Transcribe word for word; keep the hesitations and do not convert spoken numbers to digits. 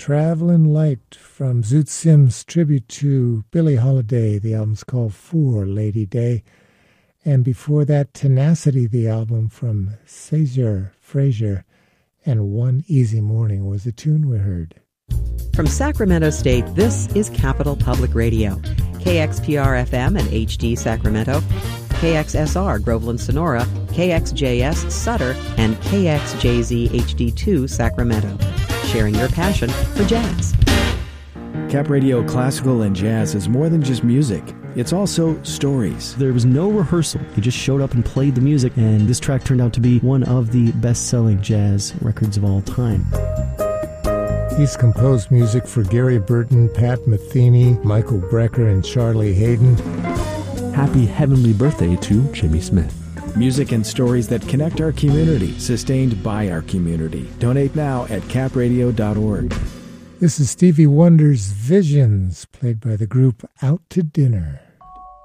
Travelin' Light from Zoot Sims' tribute to Billie Holiday. The album's called For Lady Day. And before that, Tenacity, the album from Cesar Frazier. And One Easy Morning was the tune we heard. From Sacramento State, this is Capital Public Radio. K X P R F M and H D Sacramento, K X S R Groveland Sonora, K X J S Sutter, and K X J Z H D two Sacramento. Sharing your passion for jazz. Cap Radio Classical and Jazz is more than just music. It's also stories. There was no rehearsal. He just showed up and played the music, and this track turned out to be one of the best-selling jazz records of all time. He's composed music for Gary Burton, Pat Metheny, Michael Brecker, and Charlie Hayden. Happy heavenly birthday to Jimmy Smith. Music and stories that connect our community, sustained by our community. Donate now at cap radio dot org. This is Stevie Wonder's Visions, played by the group Out to Dinner.